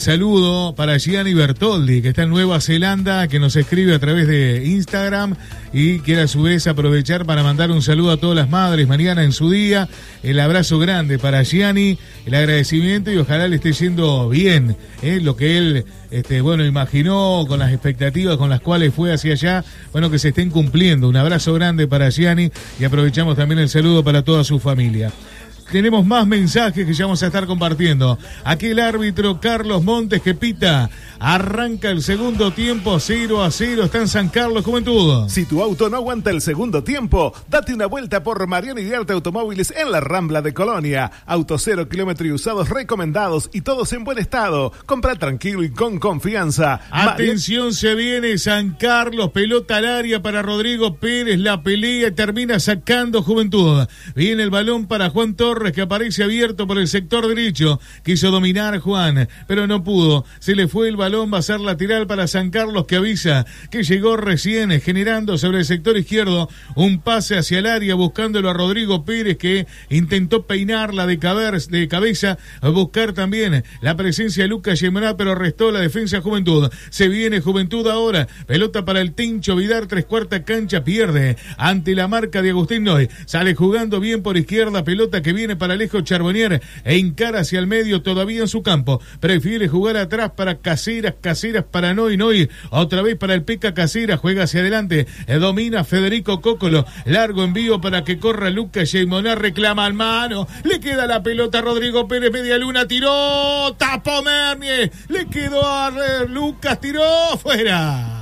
saludo para Gianni Bertoldi, que está en Nueva Zelanda, que nos escribe a través de Instagram y quiere a su vez aprovechar para mandar un saludo a todas las madres mañana en su día. El abrazo grande para Gianni, el agradecimiento y ojalá le esté yendo bien, lo que él imaginó, con las expectativas con las cuales fue hacia allá, que se estén cumpliendo. Un abrazo grande para Gianni y aprovechamos también el saludo para toda su familia. Tenemos más mensajes que ya vamos a estar compartiendo. Aquel árbitro Carlos Montes que pita. Arranca el segundo tiempo 0-0. Está en San Carlos, Juventud. Si tu auto no aguanta el segundo tiempo, date una vuelta por Mariano Iriarte Automóviles en la Rambla de Colonia. Autos 0 kilómetros y usados recomendados y todos en buen estado. Compra tranquilo y con confianza. Atención, se viene San Carlos. Pelota al área para Rodrigo Pérez. La pelea termina sacando Juventud. Viene el balón para Juan Torres, que aparece abierto por el sector derecho. Quiso dominar Juan, pero no pudo. Se le fue el balón, va a ser lateral para San Carlos, que avisa que llegó recién, generando sobre el sector izquierdo un pase hacia el área, buscándolo a Rodrigo Pérez, que intentó peinarla de cabeza, a buscar también la presencia de Lucas Yemoná, pero restó la defensa Juventud. Se viene Juventud ahora, pelota para el Tincho Vidar, 3/4 cancha, pierde ante la marca de Agustín Noy. Sale jugando bien por izquierda, pelota que viene para Alejo Charbonnier e encara hacia el medio todavía en su campo. Prefiere jugar atrás para Caseras para Noy, otra vez para el Peca Caseras, juega hacia adelante, domina Federico Cócolo, largo envío para que corra Lucas Yemoná, reclama al mano, le queda la pelota a Rodrigo Pérez, media luna, tiró, tapó Mernier, le quedó a Lucas, tiró, fuera.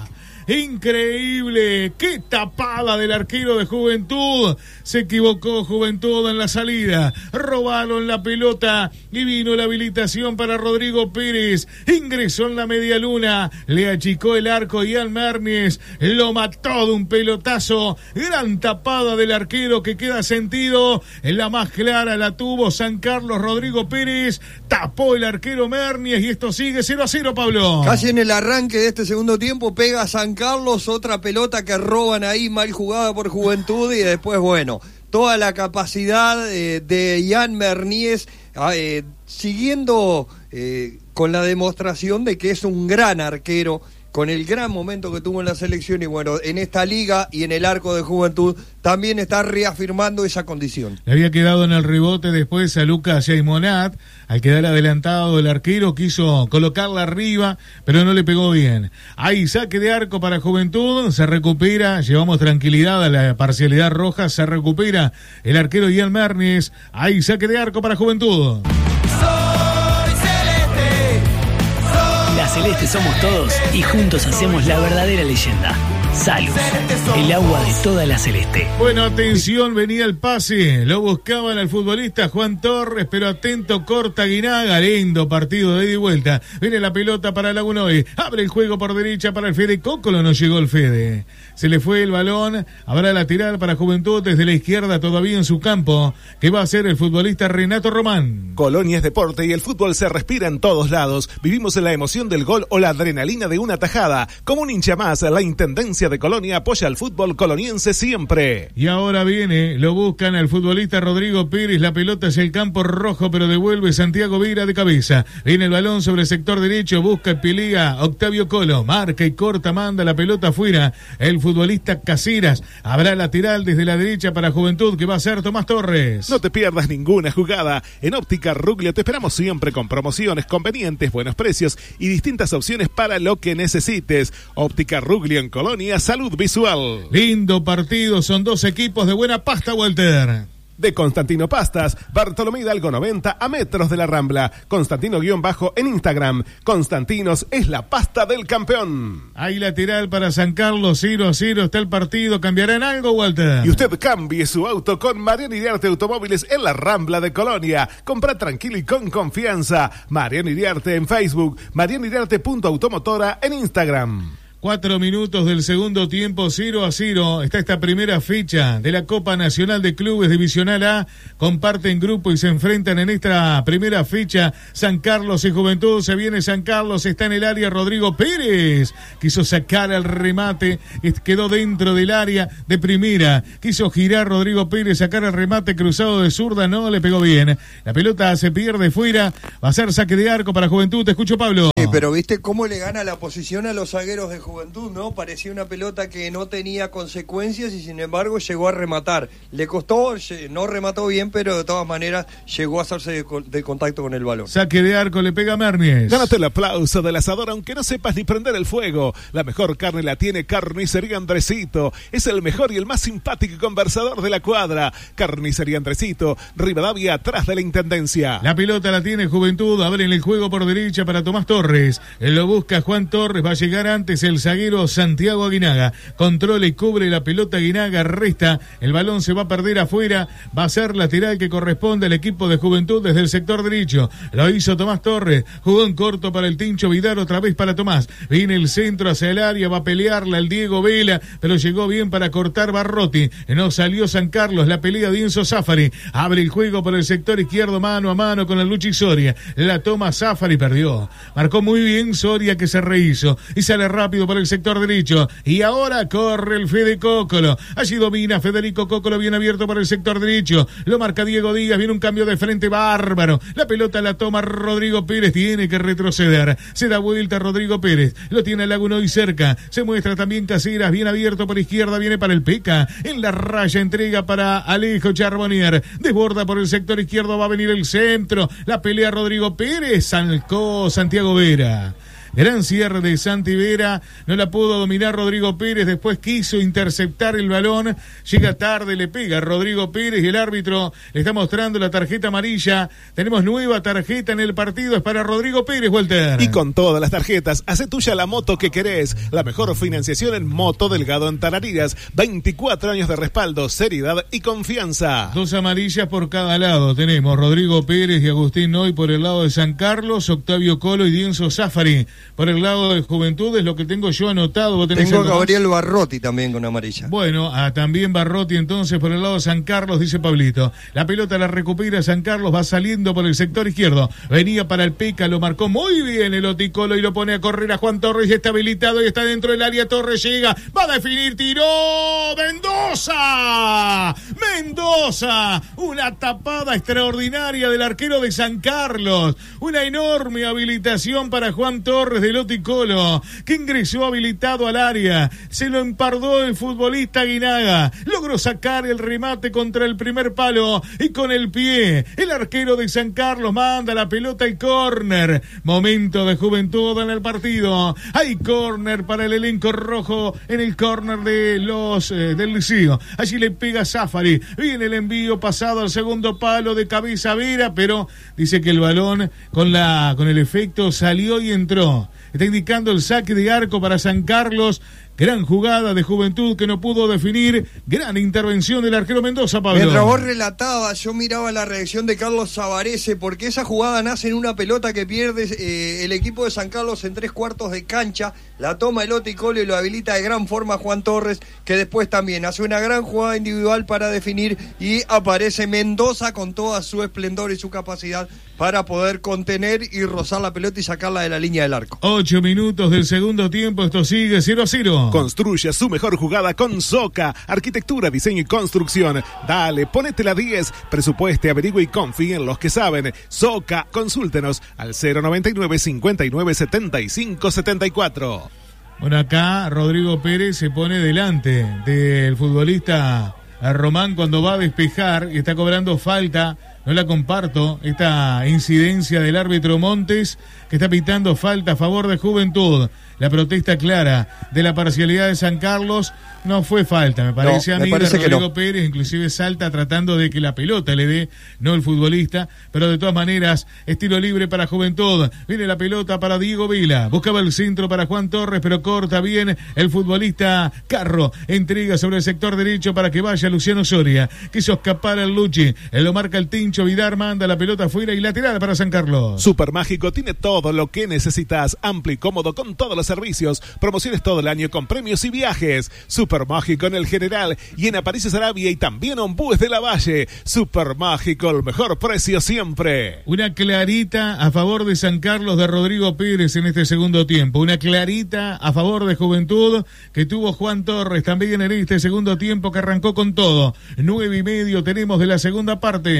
Increíble, qué tapada del arquero de Juventud. Se equivocó Juventud en la salida, robaron la pelota y vino la habilitación para Rodrigo Pérez. Ingresó en la media luna, le achicó el arco y al Mernies lo mató de un pelotazo. Gran tapada del arquero que queda sentido. En la más clara la tuvo San Carlos. Rodrigo Pérez tapó el arquero Mernies y esto sigue 0-0, Pablo. Casi en el arranque de este segundo tiempo pega San Carlos, otra pelota que roban ahí, mal jugada por Juventud, y después, toda la capacidad de Ian Mernies, siguiendo con la demostración de que es un gran arquero, con el gran momento que tuvo en la selección y en esta liga y en el arco de Juventud también está reafirmando esa condición. Le había quedado en el rebote después a Lucas Yemonat, al quedar adelantado el arquero quiso colocarla arriba, pero no le pegó bien. Hay saque de arco para Juventud, se recupera, llevamos tranquilidad a la parcialidad roja, se recupera el arquero Ian Mernies. Hay saque de arco para Juventud. La Celeste somos todos y juntos hacemos la verdadera leyenda. Salud, el agua de toda la Celeste. Bueno, atención, venía el pase, lo buscaban al futbolista Juan Torres, pero atento, corta Guinaga, lindo partido de ida y vuelta. Viene la pelota para Lagunoy, abre el juego por derecha para el Fede Cócolo, no llegó el Fede. Se le fue el balón, habrá lateral para Juventud desde la izquierda todavía en su campo, que va a ser el futbolista Renato Román. Colonia es deporte y el fútbol se respira en todos lados. Vivimos en la emoción del gol o la adrenalina de una tajada. Como un hincha más, la Intendencia de Colonia apoya al fútbol coloniense siempre. Y ahora viene, lo buscan al futbolista Rodrigo Pérez, la pelota es el campo rojo, pero devuelve Santiago Vira de cabeza. Viene el balón sobre el sector derecho, busca pelea Octavio Colo, marca y corta, manda la pelota afuera. El futbolista Caseras, habrá lateral desde la derecha para Juventud, que va a ser Tomás Torres. No te pierdas ninguna jugada. En Óptica Ruglio te esperamos siempre con promociones convenientes, buenos precios y distintas opciones para lo que necesites. Óptica Ruglio en Colonia, salud visual. Lindo partido, son dos equipos de buena pasta, Walter. De Constantino Pastas, Bartolomé Hidalgo 90 a metros de la Rambla. Constantino_ en Instagram. Constantinos es la pasta del campeón. Hay lateral para San Carlos, 0-0 está el partido. ¿Cambiará en algo, Walter? Y usted cambie su auto con Mariano Iriarte Automóviles en la Rambla de Colonia. Compra tranquilo y con confianza. Mariano Iriarte en Facebook, marianoiriarte.automotora en Instagram. 4 minutos del segundo tiempo, 0-0. Está esta primera fecha de la Copa Nacional de Clubes Divisional A. Comparten grupo y se enfrentan en esta primera fecha San Carlos y Juventud. Se viene San Carlos, está en el área Rodrigo Pérez. Quiso sacar el remate, quedó dentro del área de primera. Quiso girar Rodrigo Pérez, sacar el remate cruzado de zurda, no le pegó bien. La pelota se pierde fuera, va a ser saque de arco para Juventud. Te escucho, Pablo. pero viste cómo le gana la posición a los zagueros de Juventud, ¿no? Parecía una pelota que no tenía consecuencias y sin embargo llegó a rematar. Le costó, no remató bien, pero de todas maneras llegó a hacerse de contacto con el balón. Saque de arco, le pega Mernies. Gánate el aplauso del asador aunque no sepas ni prender el fuego. La mejor carne la tiene Carnicería Andresito. Es el mejor y el más simpático conversador de la cuadra. Carnicería Andresito, Rivadavia, atrás de la Intendencia. La pelota la tiene Juventud, abre el juego por derecha para Tomás Torres. Lo busca Juan Torres, va a llegar antes el zaguero Santiago Aguinaga. Controla y cubre la pelota Aguinaga, resta. El balón se va a perder afuera. Va a ser lateral que corresponde al equipo de Juventud desde el sector derecho. Lo hizo Tomás Torres. Jugó en corto para el Tincho Vidal, otra vez para Tomás. Viene el centro hacia el área, va a pelearla el Diego Vela, pero llegó bien para cortar Barrotti. No salió San Carlos, la pelea de Enzo Zafari. Abre el juego por el sector izquierdo, mano a mano con el Luchi Soria. La toma Zafari, perdió. Marcó muy bien Soria, que se rehizo y sale rápido por el sector derecho. Y ahora corre el Fede Cócolo. Allí domina Federico Cócolo, bien abierto por el sector derecho. Lo marca Diego Díaz, viene un cambio de frente bárbaro. La pelota la toma Rodrigo Pérez, tiene que retroceder. Se da vuelta Rodrigo Pérez, lo tiene Lagunoy cerca. Se muestra también Caseras, bien abierto por izquierda, viene para el Peca. En la raya entrega para Alejo Charbonnier. Desborda por el sector izquierdo, va a venir el centro. La pelea Rodrigo Pérez, salcó Santiago Vera. Gran cierre de Santi Vera, no la pudo dominar Rodrigo Pérez, después quiso interceptar el balón, llega tarde, le pega a Rodrigo Pérez y el árbitro le está mostrando la tarjeta amarilla. Tenemos nueva tarjeta en el partido, es para Rodrigo Pérez, Walter. Y con todas las tarjetas, hace tuya la moto que querés, la mejor financiación en Moto Delgado en Tarariras, 24 años de respaldo, seriedad y confianza. 2 amarillas por cada lado, tenemos Rodrigo Pérez y Agustín Noy por el lado de San Carlos, Octavio Colo y Dienzo Zafari. Por el lado de Juventud es lo que tengo yo anotado. ¿Vos tenés tengo algo a Gabriel más? Barrotti también con amarilla. Bueno, también Barrotti entonces por el lado de San Carlos, dice Pablito. La pelota la recupera San Carlos, va saliendo por el sector izquierdo. Venía para el Peca, lo marcó muy bien el Oticolo y lo pone a correr a Juan Torres. Y está habilitado y está dentro del área. Torres llega, va a definir, tiró. ¡Mendoza! ¡Mendoza! Una tapada extraordinaria del arquero de San Carlos. Una enorme habilitación para Juan Torres del Oticolo, que ingresó habilitado al área. Se lo empardó el futbolista Aguinaga. Logró sacar el remate contra el primer palo y con el pie. El arquero de San Carlos manda la pelota al córner. Momento de Juventud en el partido. Hay córner para el elenco rojo en el córner de los del Liceo. Allí le pega Zafari. Viene el envío pasado al segundo palo de cabeza Vera, pero dice que el balón con el efecto salió y entró. Está indicando el saque de arco para San Carlos. Gran jugada de Juventud que no pudo definir. Gran intervención del arquero Mendoza, Pablo. Mientras vos relatabas, yo miraba la reacción de Carlos Savarese, porque esa jugada nace en una pelota que pierde el equipo de San Carlos en 3/4 de cancha. La toma el Oticolo y lo habilita de gran forma Juan Torres, que después también hace una gran jugada individual para definir y aparece Mendoza con toda su esplendor y su capacidad para poder contener y rozar la pelota y sacarla de la línea del arco. 8 minutos del segundo tiempo, esto sigue 0-0. Construye su mejor jugada con Soca, arquitectura, diseño y construcción. Dale, ponete la 10, presupueste, averigüe y confíe en los que saben. Soca, consúltenos al 099 59 75 74. Bueno, acá Rodrigo Pérez se pone delante del futbolista Román cuando va a despejar y está cobrando falta. No la comparto, esta incidencia del árbitro Montes, que está pitando falta a favor de Juventud. La protesta clara de la parcialidad de San Carlos no fue falta, me parece a mí. Rodrigo Pérez inclusive salta tratando de que la pelota le dé, no el futbolista, pero de todas maneras es tiro libre para Juventud. Viene la pelota para Diego Vila, buscaba el centro para Juan Torres, pero corta bien el futbolista Carro. Entrega sobre el sector derecho para que vaya Luciano Soria. Quiso escapar al Luchi, él lo marca el Tincho Vidar, manda la pelota afuera y lateral para San Carlos. Super Mágico tiene todo lo que necesitas, amplio y cómodo con todos los servicios, promociones todo el año con premios y viajes. Super Mágico en el General y en Aparicio Arabia y también Ombúes de la Valle. Super Mágico, el mejor precio siempre. Una clarita a favor de San Carlos de Rodrigo Pérez en este segundo tiempo. Una clarita a favor de Juventud que tuvo Juan Torres también en este segundo tiempo que arrancó con todo. 9:30 tenemos de la segunda parte.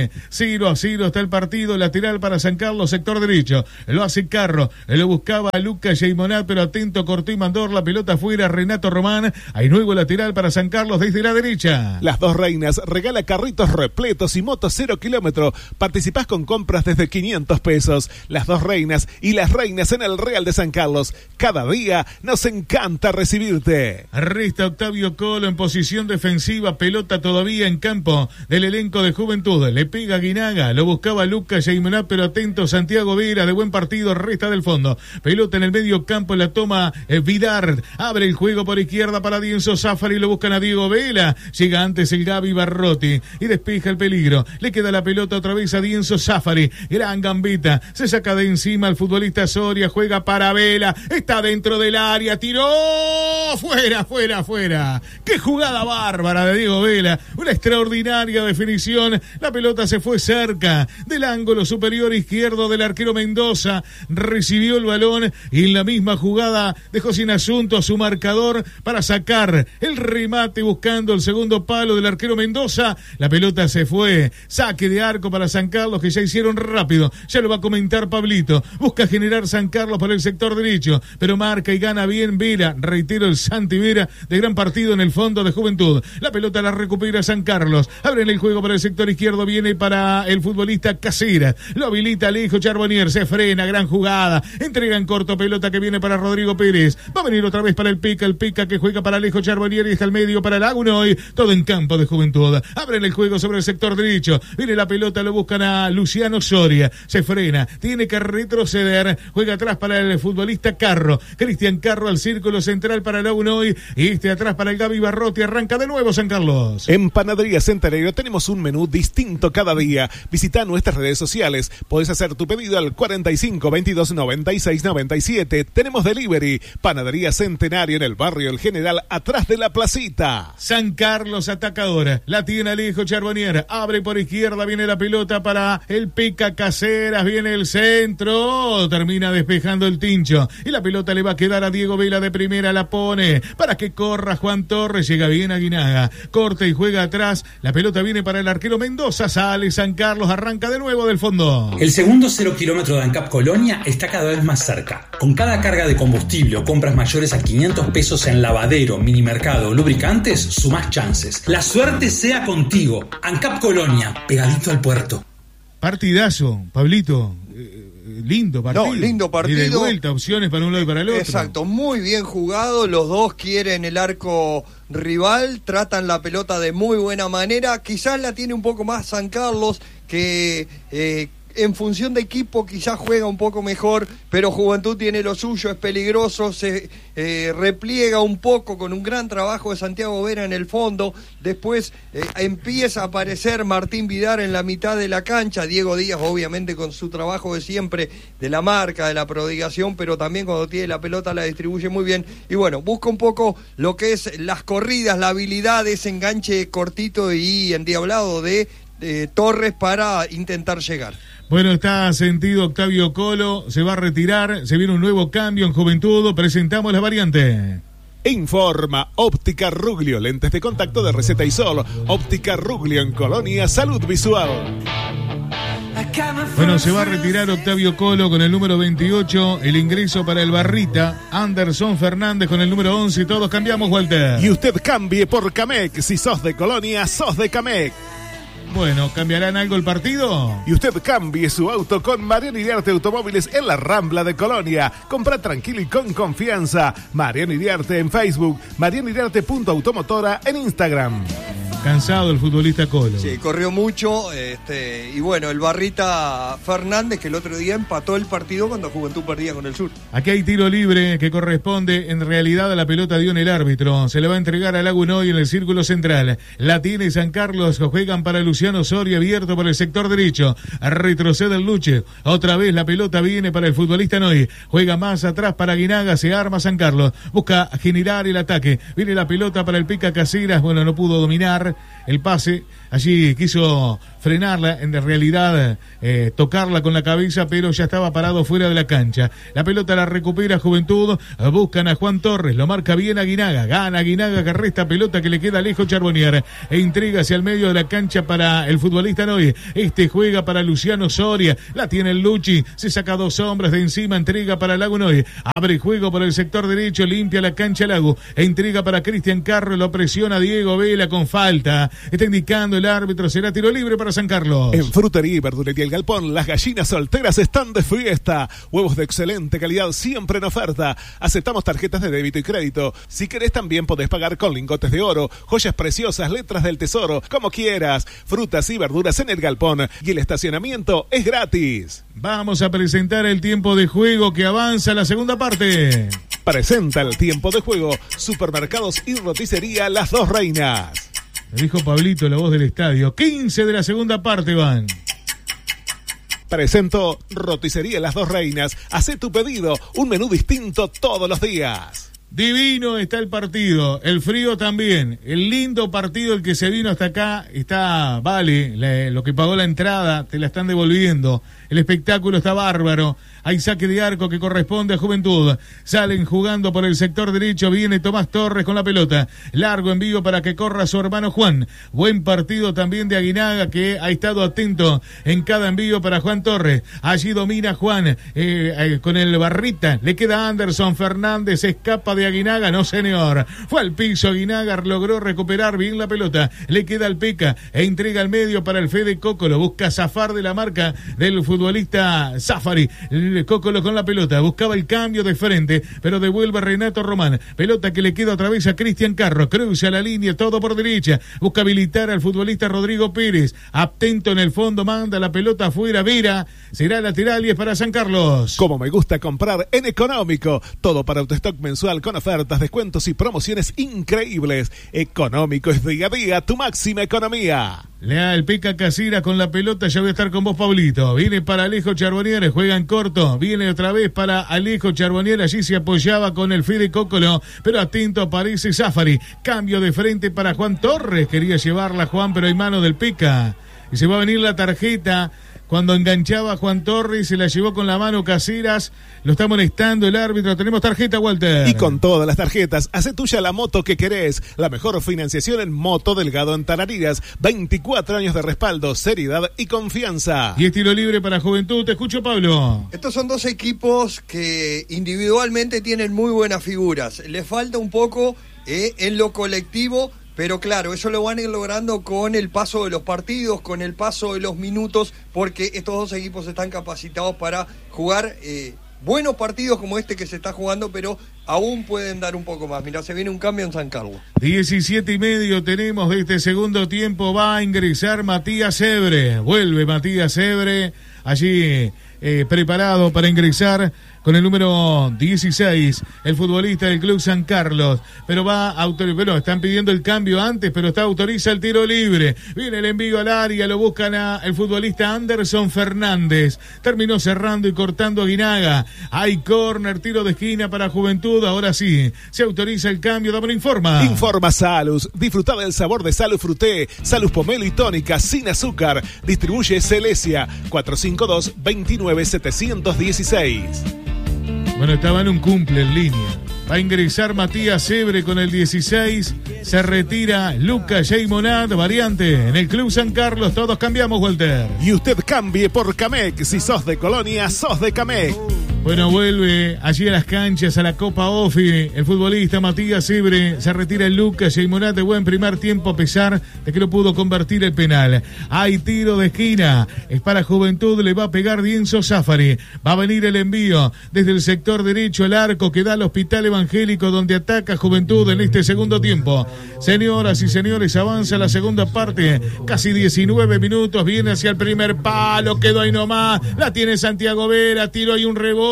0-0 está el partido. Lateral para San Carlos, sector derecho. Lo hace Carro. Lo buscaba a Lucas Yaimonat, pero atento, cortó y mandó la pelota afuera. Renato Román. Hay nuevo lateral para San Carlos desde la derecha. Las Dos Reinas regala carritos repletos y motos 0 kilómetro. Participás con compras desde 500 pesos. Las Dos Reinas y las Reinas en el Real de San Carlos. Cada día nos encanta recibirte. Resta Octavio Colo en posición defensiva. Pelota todavía en campo del elenco de Juventud. Le pega Guinaga. Lo buscaba Lucas Yaimonat, pero atento Santiago Vera. De buen partido. Resta del fondo. Pelota en el medio campo. La toma Vidart. Abre el juego por izquierda para Dienzo Zafari. Lo buscan a Diego Vela. Llega antes el Gaby Barrotti y despeja el peligro. Le queda la pelota otra vez a Dienzo Zafari. Gran gambeta. Se saca de encima el futbolista Soria. Juega para Vela. Está dentro del área. Tiró. Fuera. Qué jugada bárbara de Diego Vela. Una extraordinaria definición. La pelota se fue cerca del ángulo superior izquierdo del arquero Mendoza. Recibió el balón y en la misma jugada dejó sin asunto a su marcador para sacar el remate buscando el segundo palo del arquero Mendoza. La pelota se fue. Saque de arco para San Carlos, que ya hicieron rápido. Ya lo va a comentar Pablito. Busca generar San Carlos por el sector derecho, pero marca y gana bien Vera. Reitero, el Santi Vera de gran partido en el fondo de Juventud. La pelota la recupera San Carlos. Abren el juego para el sector izquierdo. Viene para el futbolista Caseras. Lo habilita Alejo Charbonnier. Se frena. Gran jugada. Entrega en corto. Pelota que viene para Rodrigo Pérez. Va a venir otra vez para el Pica. El Pica que juega para Alejo Charbonnier y deja el medio para Lagunoy. Todo en campo de Juventud. Abren el juego sobre el sector derecho. Viene la pelota. Lo buscan a Luciano Soria. Se frena. Tiene que retroceder. Juega atrás para el futbolista Carro. Cristian Carro al círculo central para Lagunoy. Y atrás para el Gaby Barrotti. Arranca de nuevo San Carlos. En Panadería Centenario tenemos un menú distinto cada día. Visita nuestras redes sociales. Podés hacer tu pedido al 45 22 96 97. Tenemos delivery. Panadería Centenario en el barrio El General, atrás de la placita. San Carlos ataca ahora. La tiene Alejo Charbonnier. Abre por izquierda. Viene la pelota para el Pica Caseras. Viene el centro. Termina despejando el Tincho. Y la pelota le va a quedar a Diego Vela de primera. La pone para que corra Juan Torres. Llega bien a Guinaga. Corta y juega atrás. La pelota viene para el arquero Mendoza. Sale San Carlos. Arranca de nuevo del fondo. El segundo 0 kilómetro de ANCAP Colonia está cada vez más cerca. Con cada carga de combustible o compras mayores a 500 pesos en lavadero, minimercado o lubricantes, sumás chances. La suerte sea contigo. ANCAP Colonia, pegadito al puerto. Partidazo, Pablito. Lindo partido. No, lindo partido. Y de vuelta, opciones para un lado y para el otro. Exacto, muy bien jugado. Los dos quieren el arco rival, tratan la pelota de muy buena manera. Quizás la tiene un poco más San Carlos, que en función de equipo quizás juega un poco mejor, pero Juventud tiene lo suyo, es peligroso, se repliega un poco con un gran trabajo de Santiago Vera en el fondo. Después empieza a aparecer Martín Vidar en la mitad de la cancha, Diego Díaz obviamente con su trabajo de siempre, de la marca, de la prodigación, pero también cuando tiene la pelota la distribuye muy bien. Y bueno, busca un poco lo que es las corridas, la habilidad, ese enganche cortito y endiablado de Torres para intentar llegar. Bueno, está sentido Octavio Colo, se va a retirar, se viene un nuevo cambio en Juventud, presentamos la variante. Informa Óptica Ruglio, lentes de contacto de receta y sol. Óptica Ruglio en Colonia, salud visual. Bueno, se va a retirar Octavio Colo con el número 28, el ingreso para el Barrita, Anderson Fernández con el número 11, todos cambiamos, Walter. Y usted cambie por Camec, si sos de Colonia, sos de Camec. Bueno, ¿cambiarán algo el partido? Y usted cambie su auto con Mariano Iriarte Automóviles en la Rambla de Colonia. Compra tranquilo y con confianza. Mariano Iriarte en Facebook, marianoiriarte.automotora en Instagram. Cansado el futbolista Colo. Sí, corrió mucho, y bueno, el Barrita Fernández, que el otro día empató el partido cuando Juventud perdía con el Sur. Aquí hay tiro libre que corresponde en realidad a la pelota dio en el árbitro. Se le va a entregar a Lagunoy en el círculo central. La tiene San Carlos, juegan para Luciano Soria, abierto por el sector derecho. Retrocede el Luche. Otra vez la pelota viene para el futbolista Noy. Juega más atrás para Guinaga, se arma San Carlos. Busca generar el ataque. Viene la pelota para el Pica Caseras, bueno, no pudo dominar. hacer el pase. Allí quiso frenarla, en realidad tocarla con la cabeza, pero ya estaba parado fuera de la cancha. La pelota la recupera Juventud, buscan a Juan Torres, lo marca bien Aguinaga, gana Aguinaga, que resta pelota que le queda lejos Charbonnier, e intriga hacia el medio de la cancha para el futbolista Noy. Juega para Luciano Soria, la tiene el Luchi, se saca dos hombres de encima, entrega para Lago Noy, abre juego por el sector derecho, limpia la cancha Lago, e intriga para Cristian Carro, lo presiona Diego Vela con falta, está indicando el árbitro, será tiro libre para San Carlos. En Frutería y Verdulería El Galpón, las gallinas solteras están de fiesta. Huevos de excelente calidad siempre en oferta. Aceptamos tarjetas de débito y crédito. Si querés también podés pagar con lingotes de oro, joyas preciosas, letras del tesoro, como quieras. Frutas y verduras en El Galpón y el estacionamiento es gratis. Vamos a presentar el tiempo de juego que avanza la segunda parte. Presenta el tiempo de juego Supermercados y Roticería Las Dos Reinas. Me dijo Pablito, la voz del estadio. 15 de la segunda parte van. Presento Roticería Las Dos Reinas. Hacé tu pedido, un menú distinto todos los días. Divino está el partido, el frío también, el lindo partido el que se vino hasta acá, vale, lo que pagó la entrada, te la están devolviendo, el espectáculo está bárbaro, hay saque de arco que corresponde a Juventud, salen jugando por el sector derecho, viene Tomás Torres con la pelota, largo envío para que corra su hermano Juan, buen partido también de Aguinaga que ha estado atento en cada envío para Juan Torres, allí domina Juan con el barrita, le queda Anderson Fernández, escapa de Aguinaga, no señor, fue al piso Aguinaga, logró recuperar bien la pelota, le queda al Peca e entrega al medio para el Fede Cócolo, busca zafar de la marca del futbolista Zafari, el Cócolo con la pelota, buscaba el cambio de frente, pero devuelve Renato Román, pelota que le queda otra vez a Cristian Carro, cruza la línea, todo por derecha, busca habilitar al futbolista Rodrigo Pérez, atento en el fondo, manda la pelota afuera, Vera, será lateral y es para San Carlos. Como me gusta comprar en Económico, todo para autostock mensual con ofertas, descuentos y promociones increíbles. Económico es día a día tu máxima economía. Lea el Peca Casira con la pelota, ya voy a estar con vos, Pablito. Viene para Alejo Charbonnier, juega en corto, viene otra vez para Alejo Charbonnier, allí se apoyaba con el Fede Cócolo, pero atento aparece Zafari, cambio de frente para Juan Torres, quería llevarla Juan, pero hay mano del Peca, y se va a venir la tarjeta. Cuando enganchaba a Juan Torres, se la llevó con la mano Caseras, lo está molestando el árbitro. Tenemos tarjeta, Walter. Y con todas las tarjetas, hace tuya la moto que querés. La mejor financiación en Moto Delgado en Tarariras. 24 años de respaldo, seriedad y confianza. Y es tiro libre para Juventud. Te escucho, Pablo. Estos son dos equipos que individualmente tienen muy buenas figuras. Le falta un poco en lo colectivo. Pero claro, eso lo van a ir logrando con el paso de los partidos, con el paso de los minutos, porque estos dos equipos están capacitados para jugar buenos partidos como este que se está jugando, pero aún pueden dar un poco más. Mirá, se viene un cambio en San Carlos. 17:30 tenemos de este segundo tiempo. Va a ingresar Matías Ebre. Vuelve Matías Ebre allí preparado para ingresar con el número 16, el futbolista del Club San Carlos, pero están pidiendo el cambio antes, pero autoriza el tiro libre, viene el envío al área, lo buscan el futbolista Anderson Fernández, terminó cerrando y cortando a Aguinaga, hay córner, tiro de esquina para Juventud, ahora sí, se autoriza el cambio, dame informa. Informa Salus, disfruta del sabor de Salus Fruté, Salus Pomelo y Tónica sin azúcar, distribuye Celesia, 452-29716. Bueno, estaba en un cumple en línea. Va a ingresar Matías Ebre con el 16. Se retira Lucas J. Monat, variante. En el Club San Carlos todos cambiamos, Walter. Y usted cambie por Camec. Si sos de Colonia, sos de Camec. Bueno, vuelve allí a las canchas, a la Copa Ofi, el futbolista Matías Ebre, se retira el Lucas y Monat de buen primer tiempo a pesar de que no pudo convertir el penal. Hay tiro de esquina, es para Juventud, le va a pegar Dienzo Zafari, va a venir el envío desde el sector derecho, el arco que da al Hospital Evangélico donde ataca Juventud en este segundo tiempo. Señoras y señores, avanza la segunda parte, casi 19 minutos, viene hacia el primer palo, quedó ahí nomás, la tiene Santiago Vera, tiro y un rebote.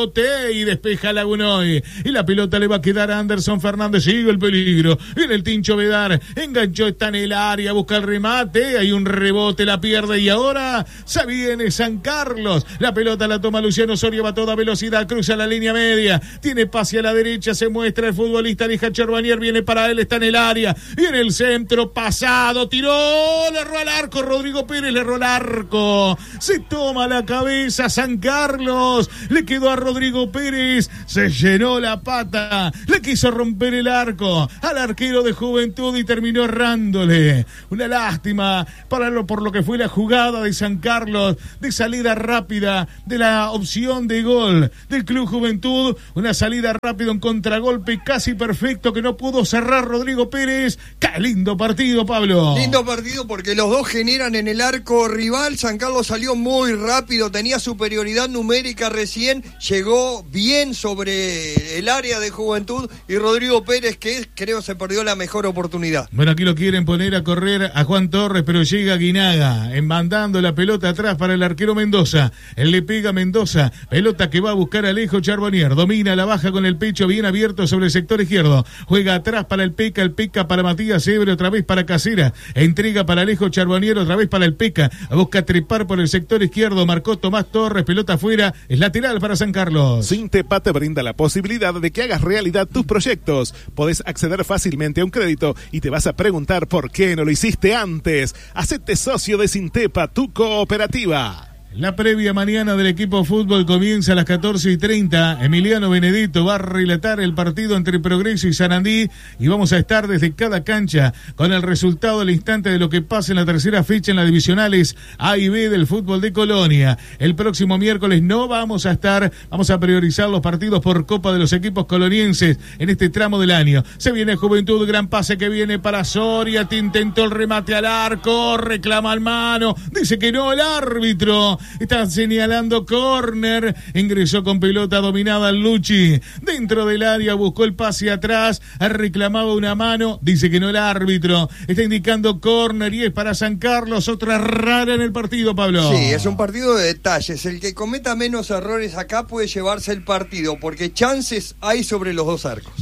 rebote y despeja Lagunoy. Y la pelota le va a quedar a Anderson Fernández. Sigue el peligro. Viene el Tincho Bedar. Enganchó, está en el área, busca el remate. Hay un rebote, la pierde y ahora se viene San Carlos. La pelota la toma Luciano Soria, va a toda velocidad, cruza la línea media. Tiene pase a la derecha, se muestra el futbolista Lija Charbonnier. Viene para él, está en el área. Viene el centro, pasado, tiró, le erró al arco. Rodrigo Pérez le erró al arco. Se toma la cabeza San Carlos. Le quedó a Rodrigo Pérez. Se llenó la pata. Le quiso romper el arco al arquero de Juventud y terminó errándole. Una lástima por lo que fue la jugada de San Carlos, de salida rápida, de la opción de gol del Club Juventud. Una salida rápida, un contragolpe casi perfecto que no pudo cerrar Rodrigo Pérez. ¡Qué lindo partido, Pablo! Lindo partido porque los dos generan en el arco rival. San Carlos salió muy rápido, tenía superioridad numérica recién, llegó bien sobre el área de Juventud y Rodrigo Pérez, que creo se perdió la mejor oportunidad. Bueno, aquí lo quieren poner a correr a Juan Torres, pero llega Guinaga, mandando la pelota atrás para el arquero Mendoza. Él le pega a Mendoza, pelota que va a buscar a Alejo Charbonnier, domina, la baja con el pecho bien abierto sobre el sector izquierdo, juega atrás para el Peca para Matías Ebre, otra vez para Casera, entrega para Alejo Charbonnier, otra vez para el Peca, busca trepar por el sector izquierdo, marcó Tomás Torres, pelota afuera, es lateral para San Carlos. Sintepa te brinda la posibilidad de que hagas realidad tus proyectos. Podés acceder fácilmente a un crédito y te vas a preguntar por qué no lo hiciste antes. Hacete socio de Sintepa, tu cooperativa. La previa mañana del equipo fútbol comienza a las 14:30. Emiliano Benedetto va a relatar el partido entre Progreso y Sarandí y vamos a estar desde cada cancha con el resultado al instante de lo que pasa en la tercera fecha en las divisionales A y B del fútbol de Colonia. El próximo miércoles no vamos a estar, vamos a priorizar los partidos por Copa de los equipos colonienses en este tramo del año. Se viene Juventud, gran pase que viene para Soria, te intentó el remate al arco, reclama al mano, dice que no el árbitro. Está señalando córner, ingresó con pelota dominada Luchi, dentro del área buscó el pase atrás, reclamaba una mano, dice que no el árbitro, está indicando córner y es para San Carlos, otra rara en el partido, Pablo. Sí, es un partido de detalles, el que cometa menos errores acá puede llevarse el partido, porque chances hay sobre los dos arcos.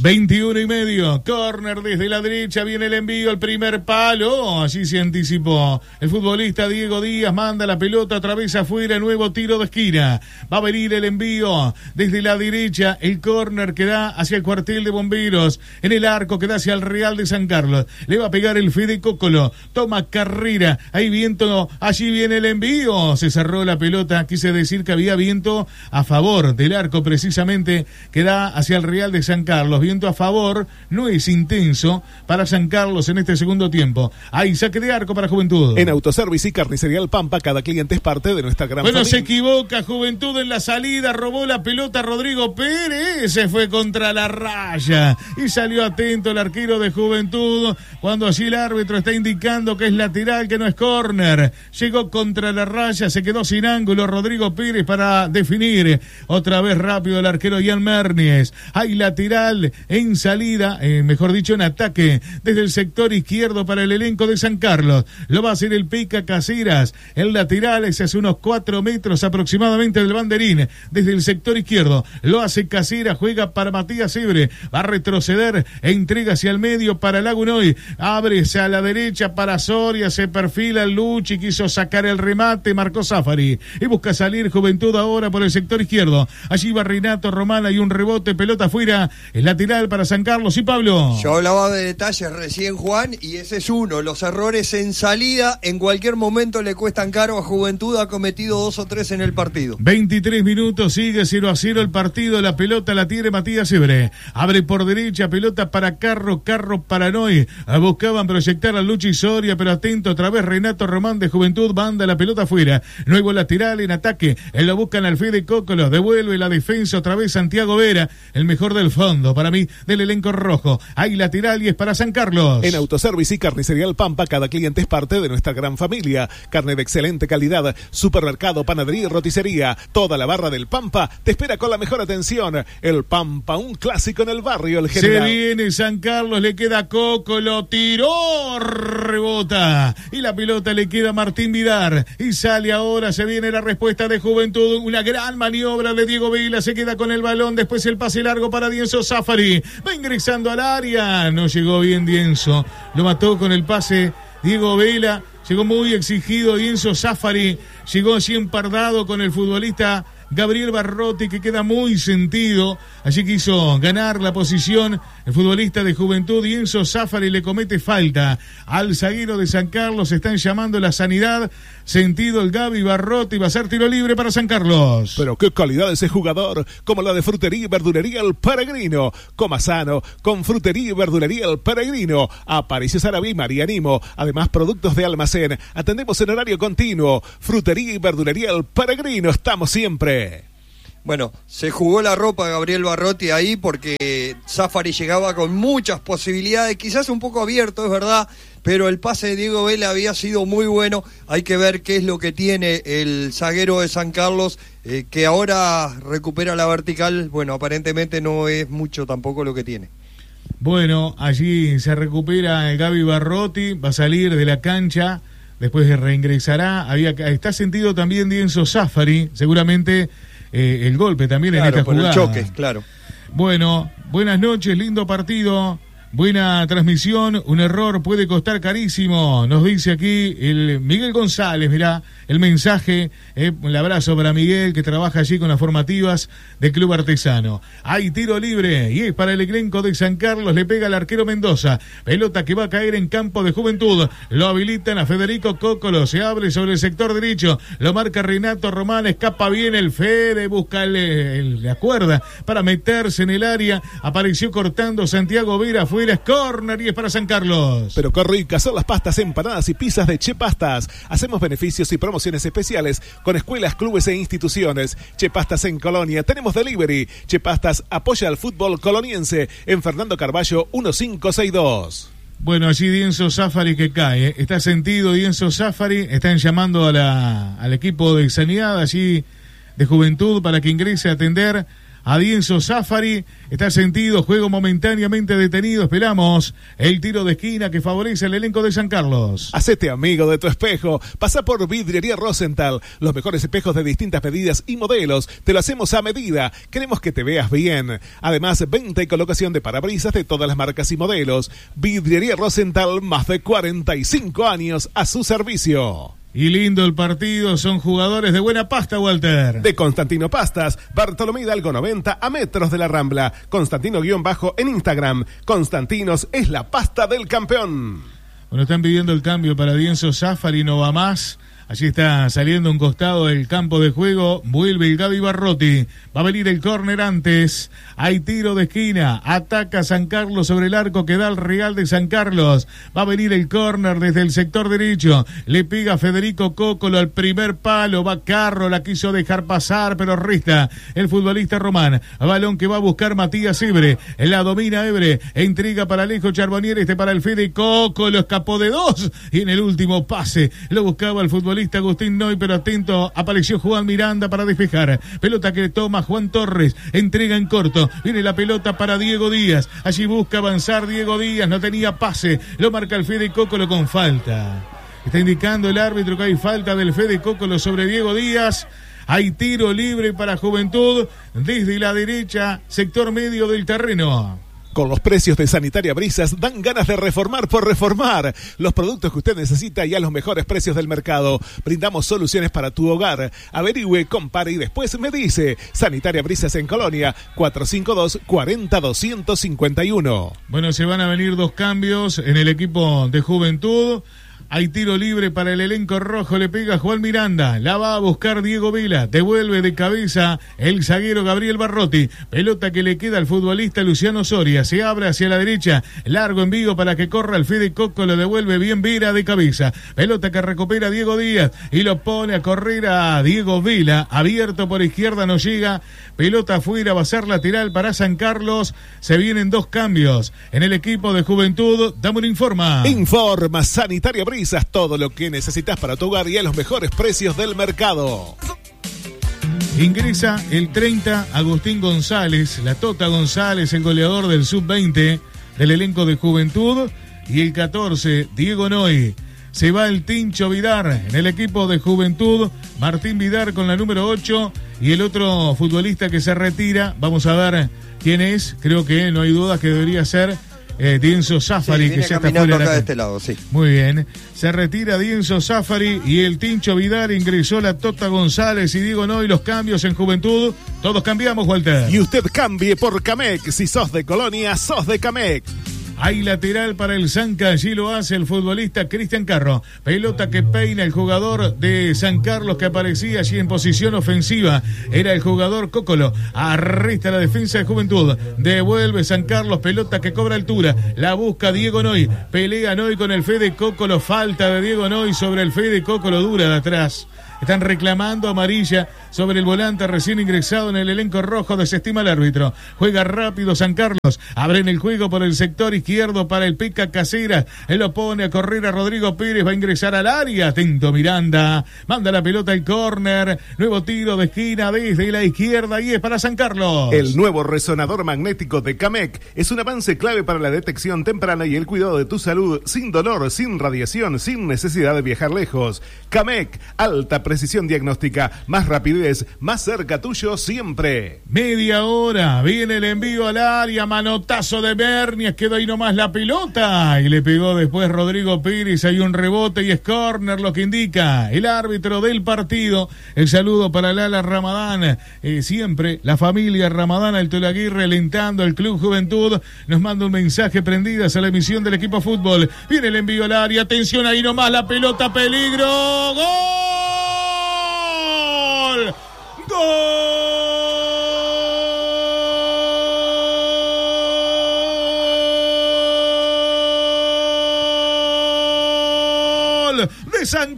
21:30, córner desde la derecha, viene el envío, el primer palo, allí se anticipó, el futbolista Diego Díaz manda la pelota, atraviesa afuera, nuevo tiro de esquina, va a venir el envío desde la derecha, el córner que da hacia el cuartel de bomberos, en el arco que da hacia el Real de San Carlos, le va a pegar el Fede Cócolo, toma carrera, hay viento, allí viene el envío, se cerró la pelota, quise decir que había viento a favor del arco precisamente, que da hacia el Real de San Carlos, viento a favor, no es intenso para San Carlos en este segundo tiempo, hay saque de arco para Juventud. En Autoservice y Carnicería El Pampa, cada cliente es parte de nuestra gran familia. Se equivoca Juventud en la salida, robó la pelota Rodrigo Pérez, se fue contra la raya y salió atento el arquero de Juventud cuando allí el árbitro está indicando que es lateral, que no es córner. Llegó contra la raya, se quedó sin ángulo Rodrigo Pérez para definir. Otra vez rápido el arquero Ian Mernies. Hay lateral en salida, mejor dicho en ataque, desde el sector izquierdo para el elenco de San Carlos. Lo va a hacer el Peca Caseras. El lateral es hace unos 4 metros aproximadamente del banderín, desde el sector izquierdo, lo hace Caseras, juega para Matías Ebre, va a retroceder, entrega hacia el medio para Lagunoy, abre hacia la derecha para Soria, se perfila el Luchi, quiso sacar el remate, marcó Zafari, y busca salir Juventud ahora por el sector izquierdo, allí va Renato Román, hay un rebote, pelota afuera, el lateral para San Carlos y Pablo. Yo hablaba de detalles recién, Juan, y ese es uno, los errores en salida, en cualquier momento le cuestan caro a Juventud, ha cometido 2 o 3 en el partido. 23 minutos, sigue 0-0 el partido, la pelota la tiene Matías Ebre, abre por derecha, pelota para Carro para Noy, buscaban proyectar a Luchi Soria, pero atento otra vez Renato Román de Juventud, manda la pelota afuera, nuevo lateral en ataque, lo buscan al Fede Cócolo, devuelve la defensa otra vez Santiago Vera, el mejor del fondo para mí del elenco rojo, hay lateral y es para San Carlos. En Autoservice y Carnicería El Pampa, cada cliente es parte de nuestra gran familia, carne de excelente calidad, super supermercado, panadería y roticería. Toda la barra del Pampa te espera con la mejor atención. El Pampa, un clásico en el barrio El General. Se viene San Carlos, le queda Coco, lo tiró, rebota. Y la pelota le queda a Martín Vidar. Y sale ahora, se viene la respuesta de Juventud. Una gran maniobra de Diego Vila, se queda con el balón. Después el pase largo para Dienzo Zafari. Va ingresando al área. No llegó bien Dienzo. Lo mató con el pase Diego Vila. Llegó muy exigido Dienzo Zafari. Llegó así empardado con el futbolista Gabriel Barrotti, que queda muy sentido. Allí quiso ganar la posición el futbolista de Juventud. Dienzo Zafari le comete falta al zaguero de San Carlos. Están llamando la sanidad. Sentido el Gaby Barrotti. Va a ser tiro libre para San Carlos. Pero qué calidad ese jugador, como la de Frutería y Verdulería El Peregrino. Coma sano con Frutería y Verdulería El Peregrino. Aparicio Sarabí, María Nimo. Además, productos de almacén. Atendemos en horario continuo. Frutería y Verdulería El Peregrino. Estamos siempre. Bueno, se jugó la ropa Gabriel Barrotti ahí porque Zafari llegaba con muchas posibilidades, quizás un poco abierto, es verdad, pero el pase de Diego Vela había sido muy bueno. Hay que ver qué es lo que tiene el zaguero de San Carlos, que ahora recupera la vertical. Bueno, aparentemente no es mucho tampoco lo que tiene. Bueno, allí se recupera el Gaby Barrotti, va a salir de la cancha, después reingresará. Está sentido también Dienzo Zafari, seguramente el golpe también en esta jugada. El choque, claro. Bueno, buenas noches, lindo partido, buena transmisión, un error puede costar carísimo, nos dice aquí el Miguel González. Mirá el mensaje, un abrazo para Miguel, que trabaja allí con las formativas del Club Artesano. Hay tiro libre y es para el elenco de San Carlos. Le pega el arquero Mendoza, pelota que va a caer en campo de Juventud. Lo habilitan a Federico Cócolo, se abre sobre el sector derecho, lo marca Renato Román, escapa bien el Fede, busca la cuerda para meterse en el área. Apareció cortando Santiago Vera, fuera, es córner y es para San Carlos. Pero qué ricas son las pastas, empanadas y pizzas de Che Pastas. Hacemos beneficios y promociones especiales con escuelas, clubes e instituciones. Che Pastas en Colonia, tenemos delivery. Che Pastas apoya al fútbol coloniense en Fernando Carballo 1562. Bueno, allí Dienzo Zafari que cae. Está sentido Dienzo Zafari. Están llamando al equipo de sanidad allí de Juventud para que ingrese a atender a Dienzo Zafari. Está sentido, juego momentáneamente detenido. Esperamos el tiro de esquina que favorece al elenco de San Carlos. Hacete amigo de tu espejo. Pasa por Vidriería Rosenthal. Los mejores espejos de distintas medidas y modelos. Te lo hacemos a medida. Queremos que te veas bien. Además, venta y colocación de parabrisas de todas las marcas y modelos. Vidriería Rosenthal, más de 45 años a su servicio. Y lindo el partido, son jugadores de buena pasta, Walter. De Constantino Pastas, Bartolomé Hidalgo 90 a metros de la Rambla. Constantino_ en Instagram. Constantinos es la pasta del campeón. Bueno, están pidiendo el cambio para Dienzo Zafari, no va más. Allí está saliendo un costado del campo de juego. Vuelve el Gaby Barrotti. Va a venir el córner antes. Hay tiro de esquina. Ataca San Carlos sobre el arco que da el Real de San Carlos. Va a venir el córner desde el sector derecho. Le pega Federico Cócolo al primer palo. Va Carro, la quiso dejar pasar, pero resta el futbolista Román. Balón que va a buscar Matías Ebre. La domina Ebre. Intriga para Alejo Charbonnier. Para el Fede Cócolo. Escapó de dos. Y en el último pase lo buscaba el futbolista Agustín Noy, pero atento, apareció Juan Miranda para despejar. Pelota que toma Juan Torres, entrega en corto, viene la pelota para Diego Díaz, allí busca avanzar Diego Díaz, no tenía pase, lo marca el Fede Cócolo con falta. Está indicando el árbitro que hay falta del Fede Cócolo sobre Diego Díaz. Hay tiro libre para Juventud desde la derecha, sector medio del terreno. Con los precios de Sanitaria Brisas dan ganas de reformar por reformar. Los productos que usted necesita y a los mejores precios del mercado. Brindamos soluciones para tu hogar. Averigüe, compare y después me dice. Sanitaria Brisas en Colonia, 452-40-251. Bueno, se van a venir dos cambios en el equipo de Juventud. Hay tiro libre para el elenco rojo, le pega Juan Miranda, la va a buscar Diego Vila, devuelve de cabeza el zaguero Gabriel Barrotti, pelota que le queda al futbolista Luciano Soria, se abre hacia la derecha, largo envío para que corra el Fede Coco, lo devuelve bien Vila de cabeza, pelota que recupera Diego Díaz y lo pone a correr a Diego Vila, abierto por izquierda, no llega, pelota afuera, va a ser lateral para San Carlos, se vienen dos cambios en el equipo de Juventud, Damon informa. Informa Sanitaria Brisas. Parabrisas, todo lo que necesitas para tu hogar y a los mejores precios del mercado. Ingresa el 30 Agustín González, la Tota González, el goleador del Sub-20 del elenco de Juventud, y el 14 Diego Noy. Se va el Tincho Vidar en el equipo de Juventud, Martín Vidar con la número 8, y el otro futbolista que se retira, vamos a ver quién es, creo que no hay dudas que debería ser Dienzo Zafari, sí, que ya está fuera acá de este lado, sí. Muy bien, se retira Dienzo Zafari y el Tincho Vidar, ingresó la Tota González y Diego Noy. Los cambios en Juventud, todos cambiamos, Walter. Y usted cambie por Camec, si sos de Colonia, sos de Camec. Hay lateral para el Zanca, allí lo hace el futbolista Cristian Carro. Pelota que peina el jugador de San Carlos que aparecía allí en posición ofensiva. Era el jugador Cócolo. Arresta la defensa de Juventud. Devuelve San Carlos, pelota que cobra altura. La busca Diego Noy. Pelea Noy con el Fede Cócolo. Falta de Diego Noy sobre el Fede Cócolo, dura de atrás. Están reclamando amarilla sobre el volante recién ingresado en el elenco rojo. Desestima el árbitro. Juega rápido San Carlos. Abren el juego por el sector izquierdo para el Pica Caseras. Él lo pone a correr a Rodrigo Pérez. Va a ingresar al área. Atento Miranda. Manda la pelota al córner. Nuevo tiro de esquina desde la izquierda y es para San Carlos. El nuevo resonador magnético de Camec es un avance clave para la detección temprana y el cuidado de tu salud sin dolor, sin radiación, sin necesidad de viajar lejos. Camec, alta precisión diagnóstica, más rapidez, más cerca tuyo siempre. Media hora, viene el envío al área, manotazo de Bernies, quedó ahí nomás la pelota y le pegó después Rodrigo Pérez. Hay un rebote y es córner, lo que indica el árbitro del partido. El saludo para Lala Ramadán, siempre la familia Ramadán Alto Aguirre alentando al Club Juventud. Nos manda un mensaje, prendidas a la emisión del equipo fútbol. Viene el envío al área, atención ahí nomás la pelota, peligro, ¡gol! ¡Gol de San